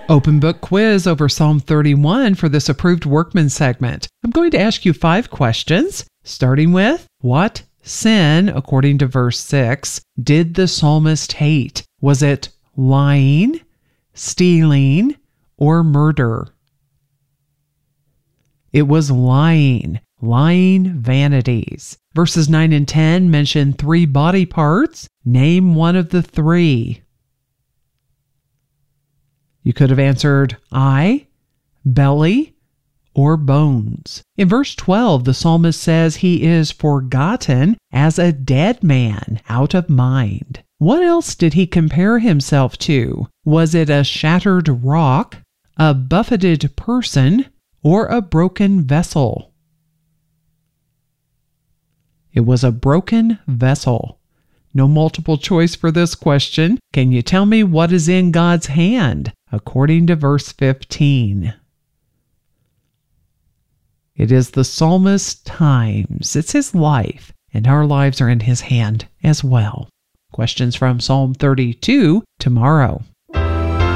Open book quiz over Psalm 31 for this approved workman segment. I'm going to ask you 5 questions, starting with, what sin, according to verse 6, did the psalmist hate? Was it lying, stealing, or murder? It was lying vanities. Verses 9 and 10 mention 3 body parts. Name one of the 3. You could have answered eye, belly, or bones. In verse 12, the psalmist says he is forgotten as a dead man, out of mind. What else did he compare himself to? Was it a shattered rock, a buffeted person, or a broken vessel? It was a broken vessel. No multiple choice for this question. Can you tell me what is in God's hand, according to verse 15? It is the psalmist's times. It's his life, and our lives are in his hand as well. Questions from Psalm 32 tomorrow.